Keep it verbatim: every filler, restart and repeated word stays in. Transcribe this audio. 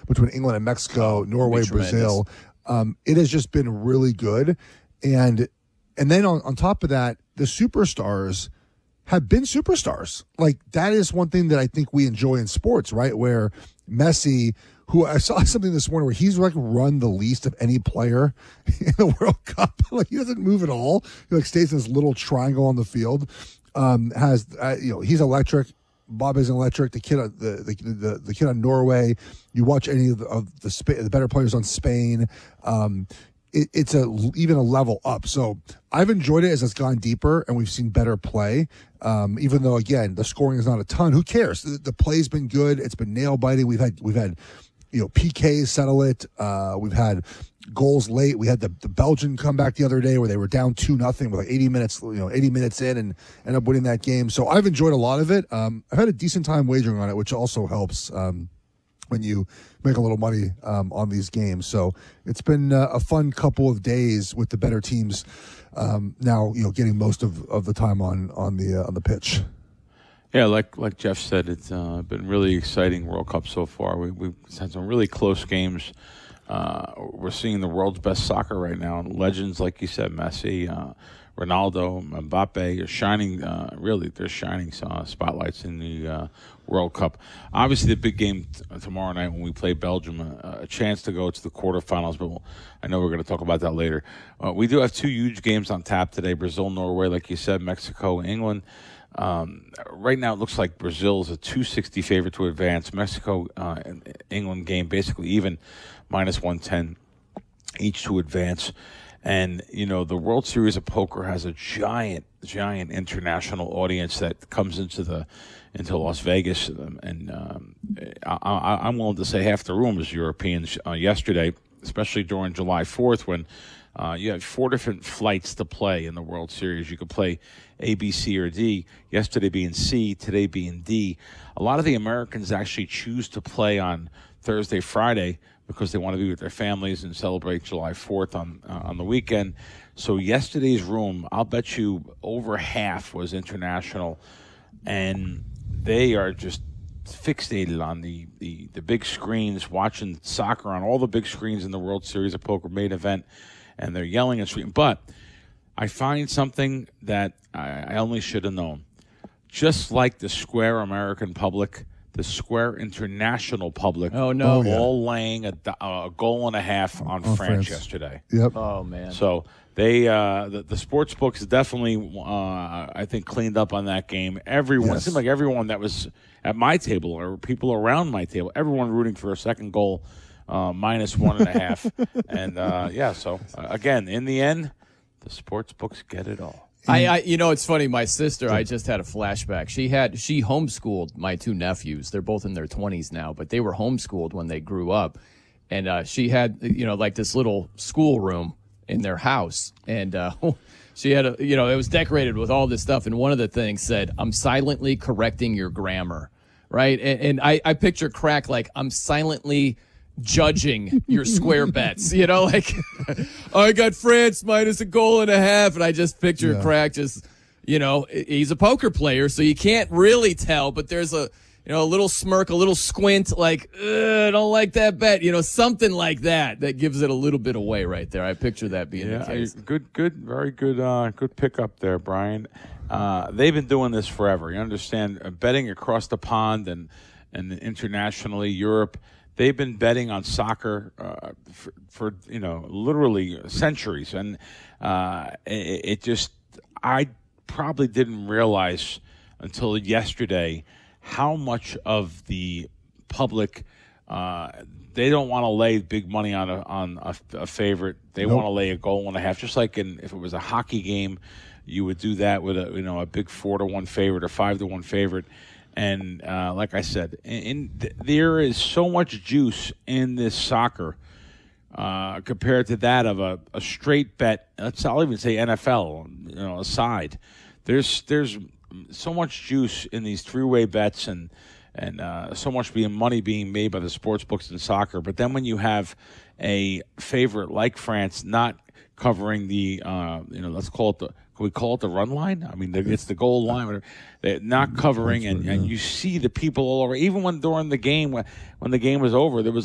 between England and Mexico, oh, Norway, Brazil. Um, it has just been really good. And and then on, on top of that, the superstars have been superstars. Like, that is one thing that I think we enjoy in sports, right? Where Messi, who I saw something this morning where he's like run the least of any player in the World Cup. Like, he doesn't move at all. He like stays in this little triangle on the field. Um, has uh, you know, he's electric. Bob is electric. The kid, the the the, the kid on Norway. You watch any of the of the, Sp- the better players on Spain. Um, it, it's a even a level up. So I've enjoyed it as it's gone deeper and we've seen better play. Um, even though again the scoring is not a ton, who cares? The, the play's been good. It's been nail biting. We've had we've had you know P Ks settle it. Uh, we've had goals late. We had the, the Belgian comeback the other day where they were down two nothing with like eighty minutes, you know, eighty minutes in and ended up winning that game. So I've enjoyed a lot of it. Um, I've had a decent time wagering on it, which also helps um, when you make a little money um, on these games. So it's been uh, a fun couple of days with the better teams um, now, you know, getting most of, of the time on on the uh, on the pitch. Yeah, like like Jeff said, it's uh, been really exciting World Cup so far. We, we've had some really close games. Uh, we're seeing the world's best soccer right now. Legends, like you said, Messi, uh, Ronaldo, Mbappe are shining. Uh, really, they're shining uh, spotlights in the uh, World Cup. Obviously, the big game t- tomorrow night when we play Belgium, uh, a chance to go to the quarterfinals. But we'll, I know we're going to talk about that later. Uh, we do have two huge games on tap today: Brazil, Norway, like you said, Mexico, England. Um, right now, it looks like Brazil is a two sixty favorite to advance. Mexico, uh, and England game basically even, minus one ten each to advance. And, you know, the World Series of Poker has a giant, giant international audience that comes into the into Las Vegas. And um, I, I, I'm willing to say half the room is Europeans uh, yesterday, especially during July fourth when uh, you had four different flights to play in the World Series. You could play A, B, C, or D, yesterday being C, today being D. A lot of the Americans actually choose to play on Thursday, Friday, because they want to be with their families and celebrate July fourth on uh, on the weekend. So yesterday's room, I'll bet you over half was international, and they are just fixated on the, the, the big screens, watching soccer on all the big screens in the World Series of Poker main event, and they're yelling and screaming. But I find something that I, I only should have known. Just like the square American public, the square international public, oh no, oh, all yeah. laying a, a goal and a half on, on France, France yesterday. Yep. Oh man. So they, uh, the, the sports books definitely, uh, I think, cleaned up on that game. Everyone, Yes. it seemed like everyone that was at my table or people around my table, everyone rooting for a second goal, uh, minus one and a half. And uh, yeah, so uh, again, in the end, the sports books get it all. I, I, you know, it's funny. My sister, I just had a flashback. She had, she homeschooled my two nephews. They're both in their twenties now, but they were homeschooled when they grew up. And uh, she had, you know, like this little schoolroom in their house. And uh, she had, a, you know, it was decorated with all this stuff. And one of the things said, "I'm silently correcting your grammar." Right. And, and I, I picture Crack like, I'm silently judging your square bets, you know, like I got France minus a goal and a half, and I just picture Yeah. Crack just, you know, he's a poker player, so you can't really tell, but there's a, you know, a little smirk, a little squint, like, I don't like that bet, you know, something like that that gives it a little bit away right there. I picture that being Yeah, the case. good, good, very good, uh, good pickup there, Brian. Uh, they've been doing this forever. You understand, uh, betting across the pond and and internationally, Europe. They've been betting on soccer uh, for, for, you know, literally centuries. And uh, it, it just, I probably didn't realize until yesterday how much of the public, uh, they don't want to lay big money on a, on a, a favorite. They Nope. want to lay a goal and a half. Just like in, if it was a hockey game, you would do that with a, you know, a big four to one favorite or five to one favorite. And uh, like I said, in, in th- there is so much juice in this soccer uh, compared to that of a, a straight bet. Let's I'll even say N F L, you know, aside. There's there's so much juice in these three-way bets and and uh, so much being money being made by the sports books in soccer. But then when you have a favorite like France not covering the uh, you know, let's call it the Can we call it the run line? I mean, it's the goal line. They're not covering, and, and you see the people all over. Even when during the game, when, when the game was over, there was